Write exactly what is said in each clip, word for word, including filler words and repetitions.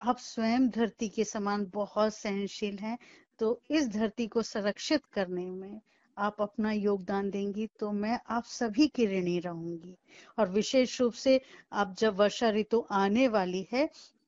आप स्वयं धरती के समान बहुत सहनशील हैं, तो इस धरती को संरक्षित करने में आप अपना योगदान देंगी तो मैं आप सभी की ऋणी रहूंगी। और विशेष रूप से अब जब वर्षा ऋतु आने वाली है,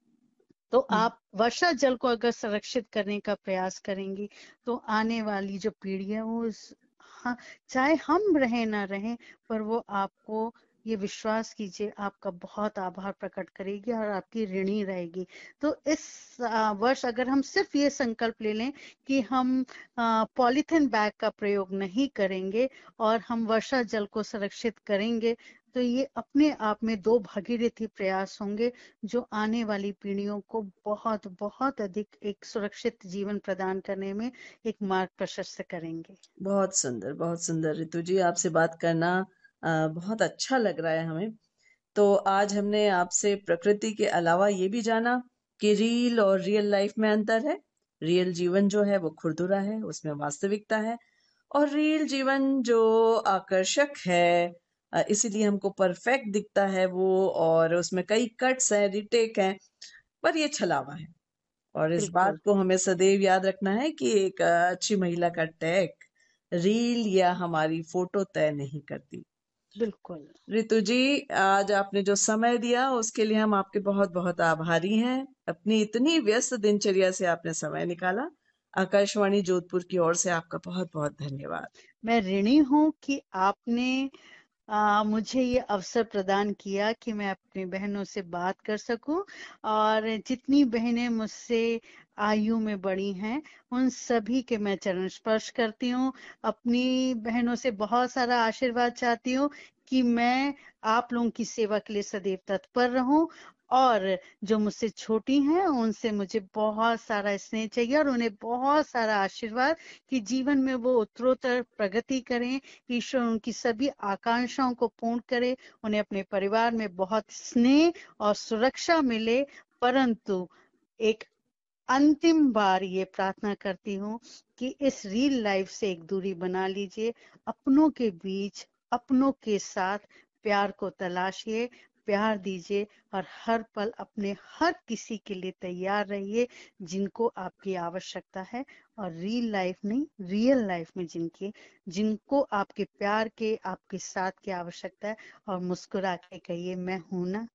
तो हम्म, आप वर्षा जल को अगर संरक्षित करने का प्रयास करेंगी तो आने वाली जो पीढ़ी है वो उस- हाँ, चाहे हम रहें ना रहें, पर वो आपको, ये विश्वास कीजिए, आपका बहुत आभार प्रकट करेगी और आपकी ऋणी रहेगी। तो इस आ, वर्ष अगर हम सिर्फ ये संकल्प ले लें कि हम पॉलीथिन बैग का प्रयोग नहीं करेंगे और हम वर्षा जल को संरक्षित करेंगे, तो ये अपने आप में दो भागीरथी प्रयास होंगे जो आने वाली पीढ़ियों को बहुत बहुत अधिक एक सुरक्षित जीवन प्रदान करने में एक मार्ग प्रशस्त करेंगे। बहुत सुंदर, बहुत सुंदर रितु जी, आपसे बात करना अ, बहुत अच्छा लग रहा है हमें। तो आज हमने आपसे प्रकृति के अलावा ये भी जाना कि रील और रियल लाइफ में अंतर है। रियल जीवन जो है वो खुरदुरा है, उसमें वास्तविकता है। और रियल जीवन जो आकर्षक है, अ, इसीलिए हमको परफेक्ट दिखता है वो, और उसमें कई कट्स हैं, रिटेक हैं, पर ये छलावा है। और इस बात बिल्कुल। को हमें सदैव याद रखना है कि एक अ, अच्छी महिला का टैग रील या हमारी फोटो तय नहीं करती। बिल्कुल। रितु जी, आज आपने जो समय दिया उसके लिए हम आपके बहुत बहुत आभारी हैं। अपनी इतनी व्यस्त दिनचर्या से आपने समय निकाला। आकाशवाणी जोधपुर की ओर से आपका बहुत बहुत धन्यवाद। मैं ऋणी हूँ कि आपने आ, मुझे ये अवसर प्रदान किया कि मैं अपनी बहनों से बात कर सकूं, और जितनी बहनें मुझसे आयु में बड़ी हैं उन सभी के मैं चरण स्पर्श करती हूँ। अपनी बहनों से बहुत सारा आशीर्वाद चाहती हूँ कि मैं आप लोगों की सेवा के लिए सदैव तत्पर रहूं, और जो मुझसे छोटी हैं उनसे मुझे बहुत सारा स्नेह चाहिए और उन्हें बहुत सारा आशीर्वाद कि जीवन में वो उत्तरोत्तर प्रगति करें, ईश्वर उनकी सभी आकांक्षाओं को पूर्ण करे, उन्हें अपने परिवार में बहुत स्नेह और सुरक्षा मिले। परंतु एक अंतिम बार ये प्रार्थना करती हूँ कि इस रियल लाइफ से एक दूरी बना लीजिए। अपनों के बीच, अपनों के साथ प्यार को तलाशिए, प्यार दीजिए, और हर पल अपने हर किसी के लिए तैयार रहिए जिनको आपकी आवश्यकता है। और रियल लाइफ नहीं, रियल लाइफ में जिनकी जिनको आपके प्यार के, आपके साथ की आवश्यकता है, और मुस्कुरा के कहिए मैं हूं ना।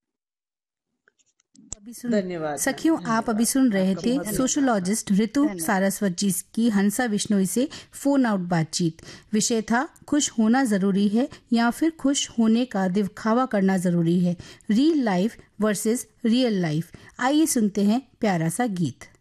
अभी सुन धन्यवाद जी, सखियों, आप अभी धन्यवाद। सुन रहे आपका थे बहुत बहुत धन्यवाद। आभार। सोशोलॉजिस्ट ऋतु धन्यवाद। सारस्वत जी की हंसा बिश्नोई से फोन आउट बातचीत। विषय था खुश होना जरूरी है या फिर खुश होने का दिखावा करना जरूरी है, real life versus real life. आइए सुनते हैं प्यारा सा गीत।